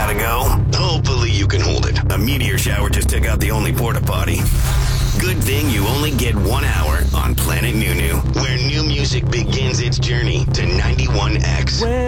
Gotta go? Hopefully you can hold it. A meteor shower just took out the only porta potty. Good thing you only get 1 hour on Planet Nunu, Where new music begins its journey to 91X.